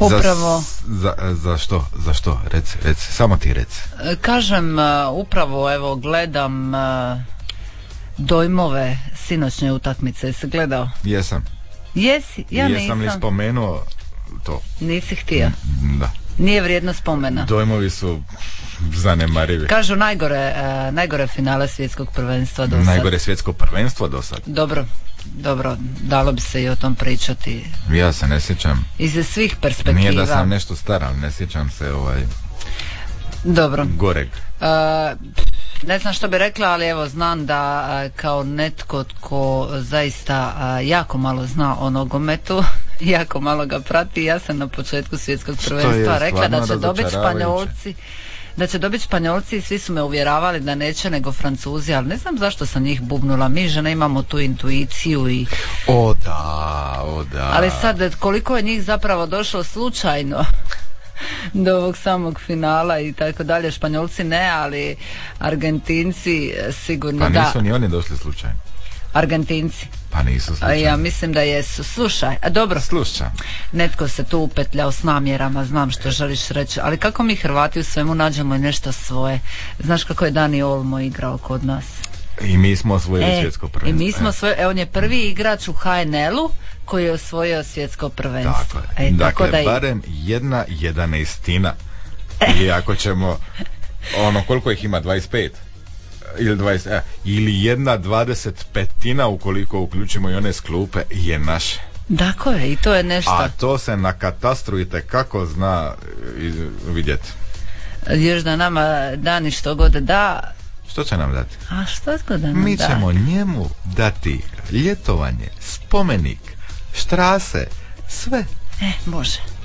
Upravo. Za što? Reci, samo ti reci. Kažem, upravo evo gledam dojmove sinoćnje utakmice. Jesi gledao? Jesam. Jesi? Ja nisam. Jesam li spomenuo to? Nisi htio? Da. Nije vrijedno spomena. Dojmovi su zanemarivi. Kažu najgore finale svjetskog prvenstva do sad. Najgore svjetsko prvenstvo do sad. Dobro, dalo bi se i o tom pričati. Ja se ne sjećam. Iz svih perspektiva. Nije da sam nešto star, ali ne sjećam se Dobro. Goreg. Ne znam što bi rekla, ali evo znam da kao netko tko zaista jako malo zna o nogometu, jako malo ga prati, ja sam na početku svjetskog prvenstva rekla da će dobiti Španjolci i svi su me uvjeravali da neće nego Francuzi, ali ne znam zašto sam njih bubnula. Mi žene imamo tu intuiciju i... O da. Ali sad koliko je njih zapravo došlo slučajno do ovog samog finala i tako dalje. Španjolci ne, ali Argentinci sigurno da. Pa nisu ni oni došli slučajno. Argentinci. Pa nisu slučajno. Ja mislim da jesu. Slušaj, dobro. Slušam. Netko se tu upetljao s namjerama, znam što želiš reći, ali kako mi Hrvati u svemu nađemo i nešto svoje. Znaš kako je Dani Olmo igrao kod nas? I mi smo osvojili svjetsko prvenstvo. On je prvi igrač u HNL-u koji je osvojio svjetsko prvenstvo. Dakle, barem 1/11. Ili ako ćemo, koliko ih ima, 25? Ili 20, ili 1/25 ukoliko uključimo i one s klupe je naše. Tako je, i to je nešto. A to se na katastru itekako zna vidjeti. Još da nama Dani što god da. Što će nam dati? A što god da nam Mi ćemo njemu dati ljetovanje, spomenik, štrase, sve. Može.